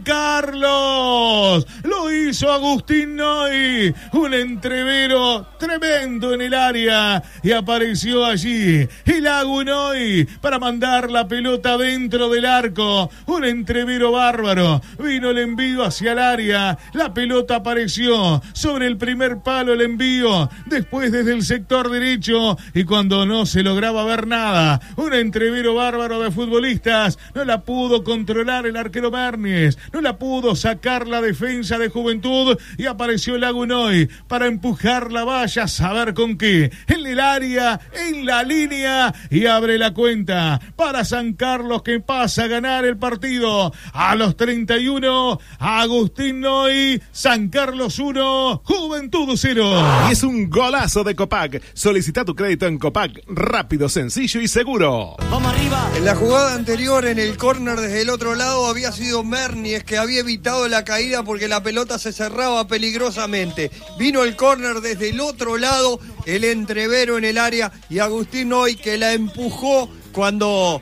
Carlos! Lo hizo Agustín Noy, un entrevero tremendo en el área y apareció allí el Agu Noy para mandar la pelota dentro del arco. Un entrevero bárbaro. Vino el envío hacia el área, la pelota apareció sobre el primer palo, el envío, después desde el sector derecho y cuando no se lograba ver nada, un entrevero bárbaro de futbolistas, no la pudo controlar el arquero Bernies, no la pudo sacar la defensa de Juventud y apareció el Agu Noy para empujar la valla, saber con qué, en el área, en la línea, y abre la cuenta para San Carlos, que pasa a ganar el partido a los 31. Agustín Noy, San Carlos 1, Juventud 0. Y es un golazo de Copac. Solicita tu crédito en Copac, rápido, sencillo y seguro. Vamos arriba. En la jugada anterior, en el córner desde el otro lado, había sido Bernies que había evitado la caída porque la pelota se cerraba peligrosamente. Vino el córner desde el otro lado, el entrevero en el área y Agustín Noy que la empujó cuando,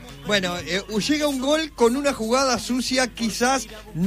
llega un gol con una jugada sucia, quizás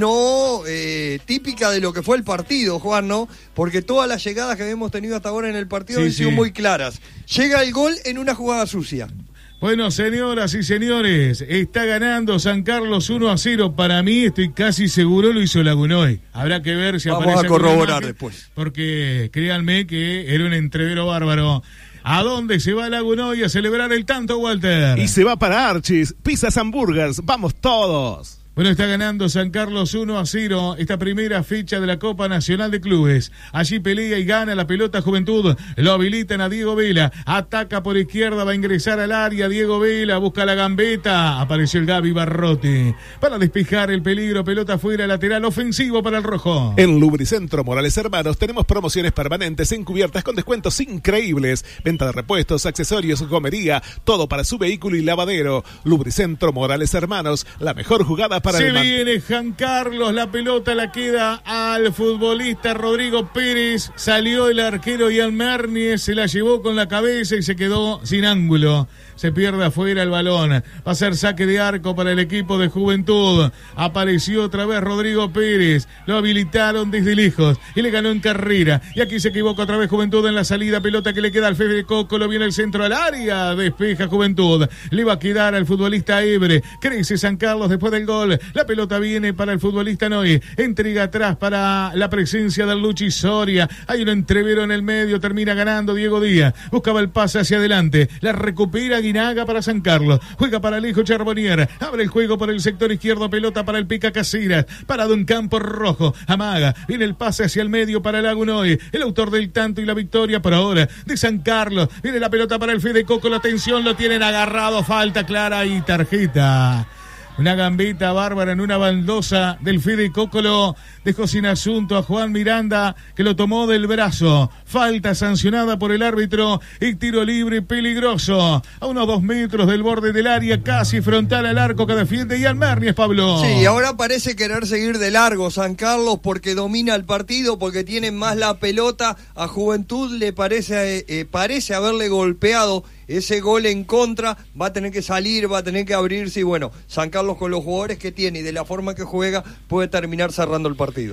no típica de lo que fue el partido, Juan, ¿no? Porque todas las llegadas que hemos tenido hasta ahora en el partido han sido muy claras. Llega el gol en una jugada sucia. Bueno, señoras y señores, está ganando San Carlos 1-0. Para mí, estoy casi seguro lo hizo el Agu Noy. Habrá que ver si aparece. Vamos a corroborar después. Porque créanme que era un entrevero bárbaro. ¿A dónde se va el Agu Noy a celebrar el tanto, Walter? Y se va para Archis, Pizzas Hamburgers, vamos todos. Bueno, está ganando San Carlos 1-0 esta primera fecha de la Copa Nacional de Clubes. Allí pelea y gana la pelota Juventud. Lo habilitan a Diego Vela. Ataca por izquierda, va a ingresar al área. Diego Vela busca la gambeta. Apareció el Gaby Barrote para despejar el peligro. Pelota fuera, lateral ofensivo para el rojo. En Lubricentro Morales Hermanos tenemos promociones permanentes en cubiertas con descuentos increíbles. Venta de repuestos, accesorios, gomería, todo para su vehículo y lavadero. Lubricentro Morales Hermanos, la mejor jugada para se viene San Carlos, la pelota la queda al futbolista Rodrigo Pérez, salió el arquero Ian Bernies, se la llevó con la cabeza y se quedó sin ángulo. Se pierde afuera el balón. Va a ser saque de arco para el equipo de Juventud. Apareció otra vez Rodrigo Pérez. Lo habilitaron desde lejos y le ganó en carrera. Y aquí se equivoca otra vez Juventud en la salida. Pelota que le queda al Fede Cócolo. Viene el centro al área. Despeja Juventud. Le va a quedar al futbolista Ebre. Crece San Carlos después del gol Juventud. La pelota viene para el futbolista Noy. Entrega atrás para la presencia del Luchi Soria. Hay un entrevero en el medio. Termina ganando Diego Díaz. Buscaba el pase hacia adelante. La recupera Guinaga para San Carlos. Juega para Alejo Charbonnier. Abre el juego por el sector izquierdo. Pelota para el Pica Casillas. Parado en campo rojo. Amaga. Viene el pase hacia el medio para Lagunoy. El autor del tanto y la victoria por ahora de San Carlos. Viene la pelota para el Fede Coco. La atención, lo tienen agarrado. Falta clara y tarjeta. Una gambeta bárbara en una baldosa del Fede Cócolo. Dejó sin asunto a Juan Miranda, que lo tomó del brazo. Falta sancionada por el árbitro y tiro libre peligroso. A unos 2 metros del borde del área, casi frontal al arco que defiende Ian Mernies, Pablo. Sí, ahora parece querer seguir de largo San Carlos porque domina el partido, porque tiene más la pelota. A Juventud le parece haberle golpeado ese gol en contra. Va a tener que salir, va a tener que abrirse y bueno, San Carlos con los jugadores que tiene y de la forma que juega puede terminar cerrando el partido.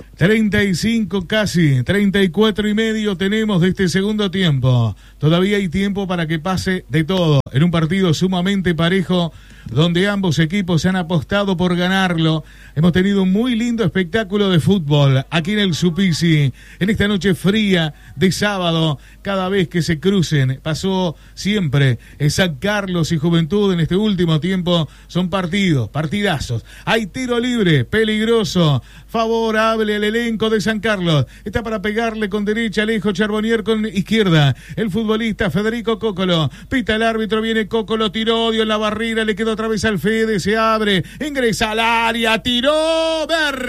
35 casi, 34 y medio tenemos de este segundo tiempo. Todavía hay tiempo para que pase de todo en un partido sumamente parejo donde ambos equipos se han apostado por ganarlo. Hemos tenido un muy lindo espectáculo de fútbol aquí en el Supisi, en esta noche fría de sábado. Cada vez que se crucen, pasó siempre San Carlos y Juventud en este último tiempo, son partidazos. Hay tiro libre, peligroso, favorable al elenco de San Carlos. Está para pegarle con derecha Alejo Charbonnier, con izquierda el futbolista Federico Cócolo. Pita el árbitro, viene Cócolo, tiró, dio en la barrera, le quedó otra vez al Fede, se abre, ingresa al área, tiró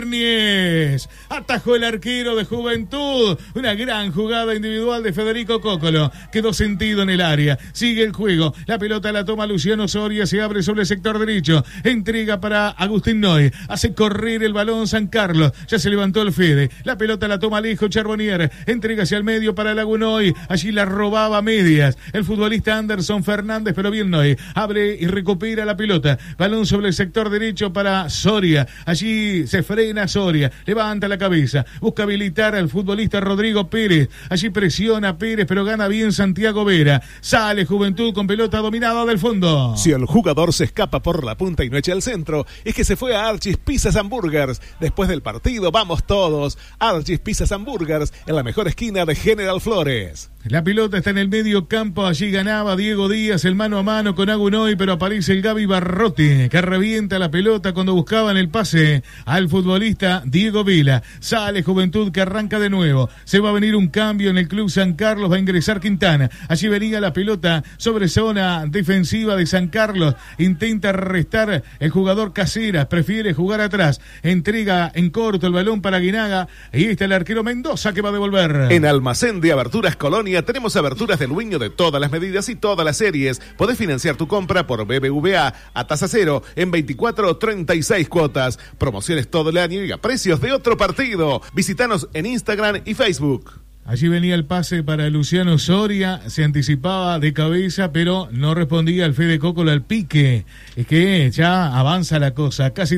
Mernies, atajó el arquero de Juventud. Una gran jugada individual de Federico Cócolo, quedó sentido en el área, sigue el juego, la pelota la toma Luciano Soria, se abre sobre el sector derecho, entrega para Agustín Noy, hace correr el balón San Carlos, ya se levantó el Fede, la pelota la toma Alejo Charbonnier, entrega hacia el medio para Lagunoy, allí la robaba a medias el futbolista Anderson Fernández, pero bien Noy, abre y recupera la pelota, balón sobre el sector derecho para Soria, allí se frena Soria, levanta la cabeza, busca habilitar al futbolista Rodrigo Pérez, allí presiona Pérez, pero gana bien Santiago Vera, sale Juventud con pelota dominada del fondo. Si el jugador se escapa por la punta y no echa el centro, es que se fue a Archie's Pizzas and Burgers. Después del partido vamos todos. Archie's Pizzas and Burgers en la mejor esquina de General Flores. La pelota está en el medio campo, allí ganaba Diego Díaz el mano a mano con Agunoy, pero aparece el Gaby Barrote, que revienta la pelota cuando buscaban el pase al futbolista Diego Vila. Sale Juventud, que arranca de nuevo, se va a venir un cambio en el Club San Carlos, va a ingresar Quintana, allí venía la pelota sobre zona defensiva de San Carlos, intenta restar el jugador Caseras, prefiere jugar atrás, entrega en corto el balón para Guinaga, y está el arquero Mendoza que va a devolver. En Almacén de Aberturas Colonia tenemos aberturas del Luño de todas las medidas y todas las series. Podés financiar tu compra por BBVA a tasa cero en 24 o 36 cuotas. Promociones todo el año y a precios de otro partido. Visítanos en Instagram y Facebook. Allí venía el pase para Luciano Soria, se anticipaba de cabeza, pero no respondía el Fede Cócolo al pique. Es que ya avanza la cosa, casi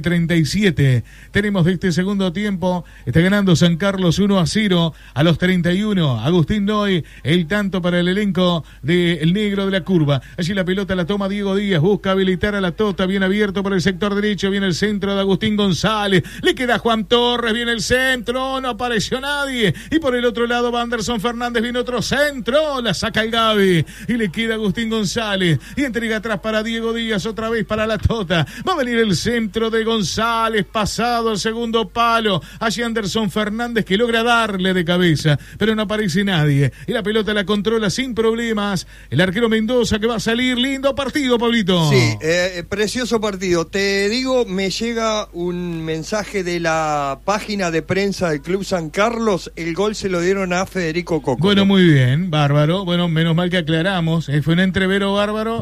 37 tenemos de este segundo tiempo. Está ganando San Carlos 1-0 a los 31. Agustín Noy, el tanto para el elenco del negro de la curva. Allí la pelota la toma Diego Díaz, busca habilitar a la Tota, bien abierto por el sector derecho, viene el centro de Agustín González, le queda Juan Torres, viene el centro, no apareció nadie, y por el otro lado Anderson Fernández, viene otro centro, la saca el Gaby y le queda Agustín González y entrega atrás para Diego Díaz, otra vez para la Tota, va a venir el centro de González, pasado el segundo palo, allí Anderson Fernández que logra darle de cabeza, pero no aparece nadie y la pelota la controla sin problemas el arquero Mendoza, que va a salir. Lindo partido, Pablito. Sí, precioso partido. Te digo, me llega un mensaje de la página de prensa del Club San Carlos, el gol se lo dieron a Federico Cócolo. Bueno, muy bien, bárbaro. Bueno, menos mal que aclaramos. Fue un entrevero bárbaro.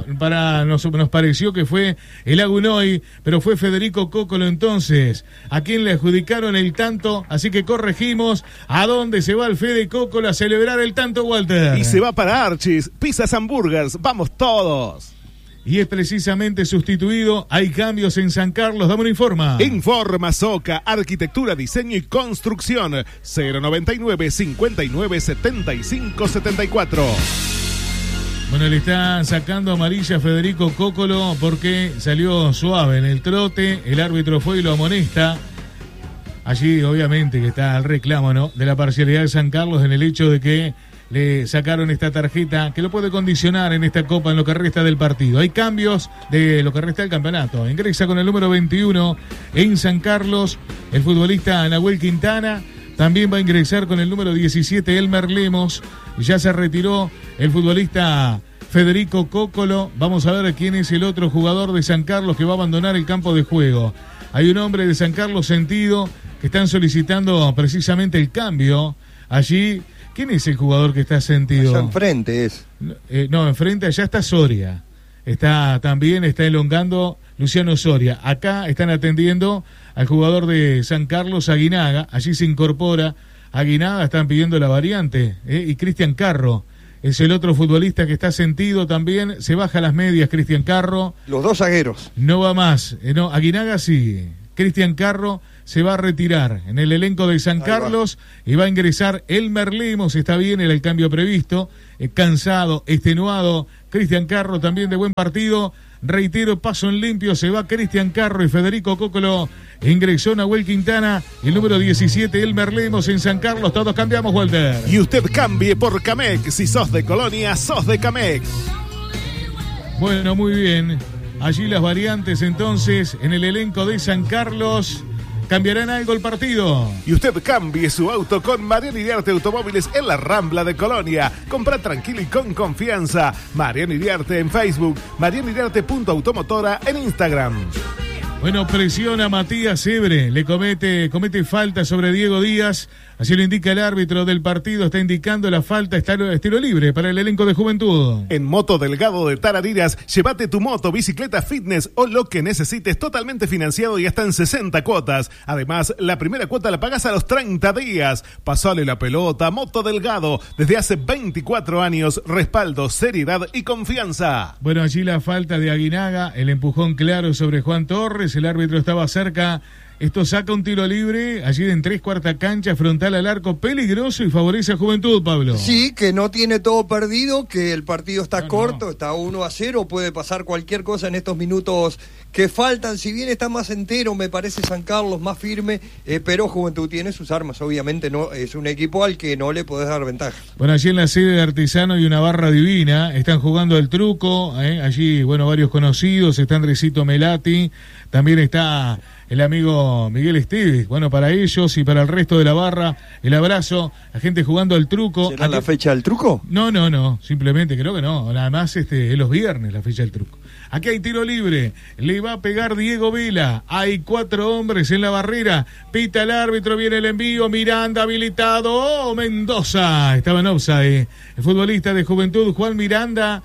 Nos pareció que fue el Agunoy, pero fue Federico Cócolo entonces, a quien le adjudicaron el tanto. Así que corregimos. ¿A dónde se va el Fede Cócolo a celebrar el tanto, Walter? Y se va para Archie's Pizzas and Burgers. ¡Vamos todos! Y es precisamente sustituido. Hay cambios en San Carlos. Dame un informa. Informa Soca, arquitectura, diseño y construcción. 099 59 75 74. Bueno, le están sacando amarilla a Federico Cócolo porque salió suave en el trote. El árbitro fue y lo amonesta. Allí obviamente que está el reclamo, ¿no?, de la parcialidad de San Carlos en el hecho de que le sacaron esta tarjeta que lo puede condicionar en esta copa en lo que resta del partido. Hay cambios de lo que resta del campeonato. Ingresa con el número 21 en San Carlos el futbolista Nahuel Quintana. También va a ingresar con el número 17 Elmer Lemos. Ya se retiró el futbolista Federico Cócolo. Vamos a ver quién es el otro jugador de San Carlos que va a abandonar el campo de juego. Hay un hombre de San Carlos Sentido que están solicitando precisamente el cambio. Allí, ¿quién es el jugador que está Sentido? Allá enfrente es. No, enfrente allá está Soria. Está elongando Luciano Soria. Acá están atendiendo al jugador de San Carlos, Aguinaga. Allí se incorpora Aguinaga, están pidiendo la variante. Y Cristian Carro es el otro futbolista que está Sentido también. Se baja las medias Cristian Carro. Los dos zagueros. No va más. No, Aguinaga sigue. Cristian Carro se va a retirar en el elenco de San Carlos y va a ingresar Elmer Lemos. Está bien, era el cambio previsto. Cansado, extenuado. Cristian Carro también de buen partido. Reitero, paso en limpio. Se va Cristian Carro y Federico Cócolo. Ingresó Nahuel Quintana. El número 17, Elmer Lemos en San Carlos. Todos cambiamos, Walter. Y usted cambie por Camec. Si sos de Colonia, sos de Camec. Bueno, muy bien. Allí las variantes entonces en el elenco de San Carlos. ¿Cambiarán algo el partido? Y usted cambie su auto con Mariano Iriarte Automóviles en la Rambla de Colonia. Compra tranquilo y con confianza. Mariano Iriarte en Facebook, marianoiriarte.automotora en Instagram. Bueno, presiona Matías Ebre, le comete falta sobre Diego Díaz, así lo indica el árbitro del partido, está indicando la falta, está estilo libre para el elenco de Juventud. En Moto Delgado de Tarariras, llévate tu moto, bicicleta, fitness o lo que necesites totalmente financiado y hasta en 60 cuotas. Además, la primera cuota la pagas a los 30 días. Pasale la pelota, Moto Delgado, desde hace 24 años, respaldo, seriedad y confianza. Bueno, allí la falta de Aguinaga, el empujón claro sobre Juan Torres. El árbitro estaba cerca. Esto saca un tiro libre allí en 3/4 cancha, frontal al arco, peligroso y favorece a Juventud, Pablo. Sí, que no tiene todo perdido, que el partido está corto, está 1-0, puede pasar cualquier cosa en estos minutos que faltan. Si bien está más entero, me parece San Carlos más firme, pero Juventud tiene sus armas, obviamente no es un equipo al que no le podés dar ventaja. Bueno, allí en la sede de Artesano hay una barra divina, están jugando el truco, allí, bueno, varios conocidos, está Andresito Melati, también está el amigo Miguel Esteves. Bueno, para ellos y para el resto de la barra, el abrazo, la gente jugando al truco. ¿Será la fecha del truco? No, simplemente creo que no, nada más es los viernes la fecha del truco. Aquí hay tiro libre, le va a pegar Diego Vela, hay 4 hombres en la barrera, pita el árbitro, viene el envío, Miranda habilitado, Mendoza, estaba en offside, el futbolista de Juventud, Juan Miranda.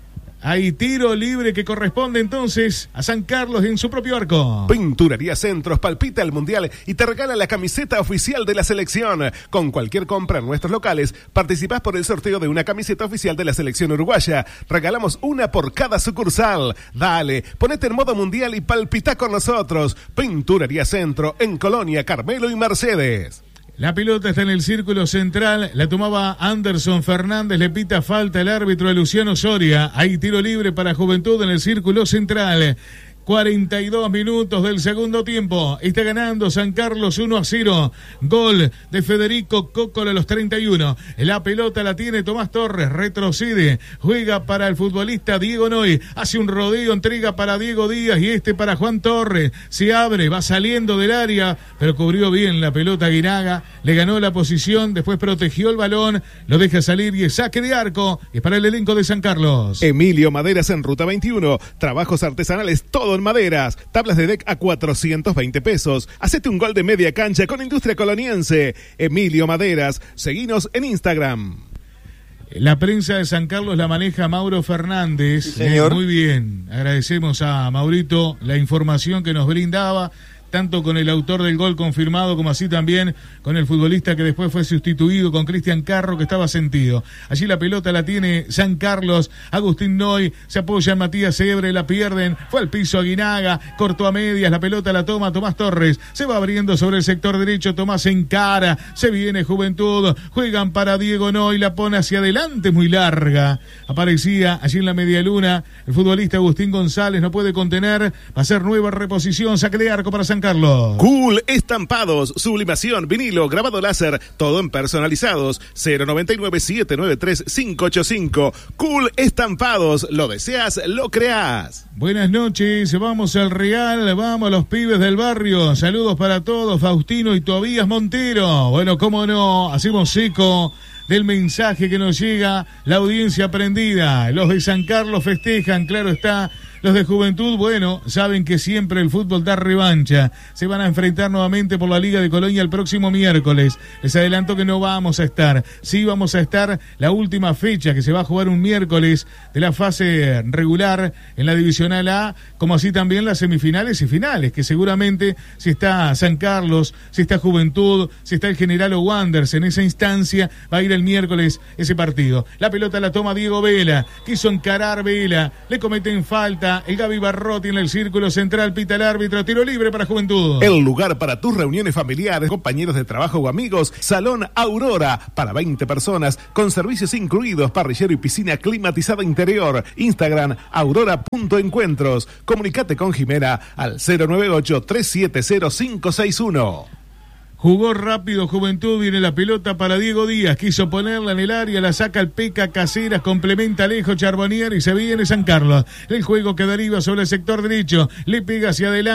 Hay tiro libre que corresponde entonces a San Carlos en su propio arco. Pinturería Centros palpita el Mundial y te regala la camiseta oficial de la selección. Con cualquier compra en nuestros locales, participás por el sorteo de una camiseta oficial de la selección uruguaya. Regalamos una por cada sucursal. Dale, ponete en modo Mundial y palpita con nosotros. Pinturería Centro en Colonia, Carmelo y Mercedes. La pelota está en el círculo central, la tomaba Anderson Fernández, le pita falta el árbitro de Luciano Soria. Hay tiro libre para Juventud en el círculo central. 42 minutos del segundo tiempo. Está ganando San Carlos 1-0. Gol de Federico Cócolo a los 31. La pelota la tiene Tomás Torres. Retrocede. Juega para el futbolista Diego Noy. Hace un rodeo. Entrega para Diego Díaz y para Juan Torres. Se abre. Va saliendo del área. Pero cubrió bien la pelota Aguinaga. Le ganó la posición. Después protegió el balón. Lo deja salir y es saque de arco. Es para el elenco de San Carlos. Emilio Maderas en Ruta 21. Trabajos artesanales todo en maderas, tablas de deck a 420 pesos. Hacete un gol de media cancha con Industria Coloniense. Emilio Maderas, seguinos en Instagram. La prensa de San Carlos la maneja Mauro Fernández. Sí, señor. Muy bien, agradecemos a Maurito la información que nos brindaba. tanto con el autor del gol confirmado como así también con el futbolista que después fue sustituido, con Cristian Carro, que estaba sentido. Allí la pelota la tiene San Carlos, Agustín Noy, se apoya en Matías Ebre, la pierden, fue al piso Aguinaga, cortó a medias, la pelota la toma Tomás Torres, se va abriendo sobre el sector derecho, Tomás encara, se viene Juventud, juegan para Diego Noy, la pone hacia adelante, muy larga, aparecía allí en la media luna, el futbolista Agustín González no puede contener, va a ser nueva reposición, saque de arco para San Carlos. Cool Estampados, sublimación, vinilo, grabado láser, todo en personalizados, 099-793-585. Cool Estampados, lo deseas, lo creás. Buenas noches, vamos al Real, vamos a los pibes del barrio, saludos para todos, Faustino y Tobías Montero. Bueno, cómo no, hacemos eco del mensaje que nos llega, la audiencia prendida, los de San Carlos festejan, claro está. Los de Juventud, bueno, saben que siempre el fútbol da revancha. Se van a enfrentar nuevamente por la Liga de Colonia el próximo miércoles. Les adelanto que no vamos a estar. Sí vamos a estar la última fecha que se va a jugar un miércoles de la fase regular en la Divisional A, como así también las semifinales y finales, que seguramente si está San Carlos, si está Juventud, si está el General o Wanderers en esa instancia, va a ir el miércoles ese partido. La pelota la toma Diego Vela, quiso encarar Vela, le cometen falta. El Gaby Barrotti en el círculo central, pita el árbitro, tiro libre para Juventud. El lugar para tus reuniones familiares, compañeros de trabajo o amigos, Salón Aurora, para 20 personas, con servicios incluidos, parrillero y piscina climatizada interior. Instagram, aurora.encuentros. Comunicate con Jimena al 098-370-561. Jugó rápido Juventud, viene la pelota para Diego Díaz, quiso ponerla en el área, la saca el Peca Caseras, complementa Alejo Charbonnier y se viene San Carlos. El juego que deriva sobre el sector derecho, le pega hacia adelante.